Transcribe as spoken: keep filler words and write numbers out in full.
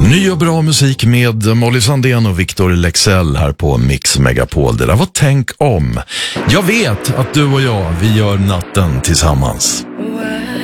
Ny och bra musik med Molly Sandén och Victor Lexell här på Mix Megapol. Det där var Tänk om. Jag vet att du och jag, vi gör natten tillsammans.